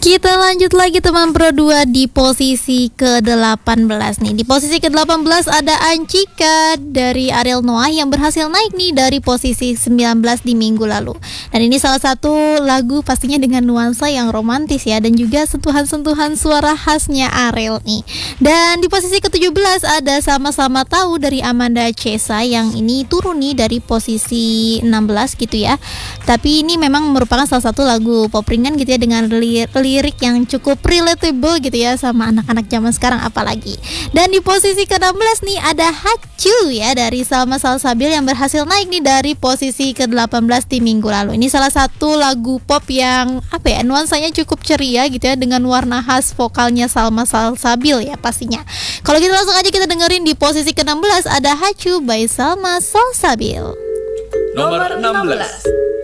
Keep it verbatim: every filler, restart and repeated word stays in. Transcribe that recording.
Kita lanjut lagi teman Pro dua di posisi ke delapan belas nih. Di posisi ke delapan belas ada Ancika dari Ariel Noah yang berhasil naik nih dari posisi sembilan belas di minggu lalu. Dan ini salah satu lagu pastinya dengan nuansa yang romantis ya, dan juga sentuhan-sentuhan suara khasnya Ariel nih. Dan di posisi ke tujuh belas ada Sama-sama Tahu dari Amanda Chesa yang ini turun nih dari posisi enam belas gitu ya. Tapi ini memang merupakan salah satu lagu pop ringan gitu ya, dengan lirik lirik yang cukup relatable gitu ya sama anak-anak zaman sekarang apalagi. Dan di posisi ke enam belas nih ada Hacu ya dari Salma Salsabil yang berhasil naik nih dari posisi ke delapan belas di minggu lalu. Ini salah satu lagu pop yang apa ya, nuansanya cukup ceria gitu ya, dengan warna khas vokalnya Salma Salsabil ya pastinya. Kalau gitu langsung aja kita dengerin di posisi ke enam belas ada Hacu by Salma Salsabil. Nomor enam belas.